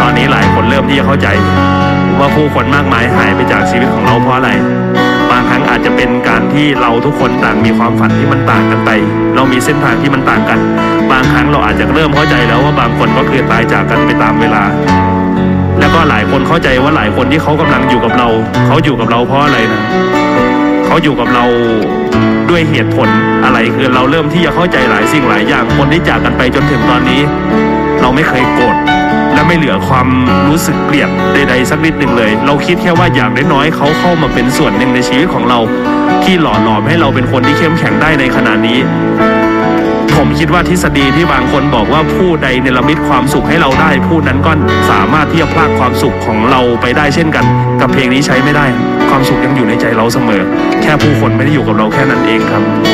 อนนี้หลายคนเริ่มที่จะเข้าใจว่าผู้คนมากมายหายไปจากชีวิตของเราเพราะอะไรบางครั้งอาจจะเป็นการที่เราทุกคนต่างมีความฝันที่มันต่างกันไปเรามีเส้นทางที่มันต่างกันบางครั้งเราอาจจะเริ่มเข้าใจแล้วว่าบางคนก็คือตายจากกันไปตามเวลาแล้วก็หลายคนเข้าใจว่าหลายคนที่เขากำลังอยู่กับเราเขาอยู่กับเราเพราะอะไรนะเขาอยู่กับเราด้วยเหตุผลอะไรคือเราเริ่มที่จะเข้าใจหลายสิ่งหลายอย่างคนที่จากกันไปจนถึงตอนนี้เราไม่เคยโกรธและไม่เหลือความรู้สึกเกลียดใดๆสักนิดหนึ่งเลยเราคิดแค่ว่าอย่างน้อยๆเขาเข้ามาเป็นส่วนหนึ่งในชีวิตของเราที่หล่อหลอมให้เราเป็นคนที่เข้มแข็งได้ในขณะนี้ผมคิดว่าทฤษฎีที่บางคนบอกว่าผู้ใดเนรมิตความสุขให้เราได้ผู้นั้นก็สามารถที่จะพรากความสุขของเราไปได้เช่นกันกับเพลงนี้ใช้ไม่ได้ความสุขยังอยู่ในใจเราเสมอแค่ผู้คนไม่ได้อยู่กับเราแค่นั้นเองครับ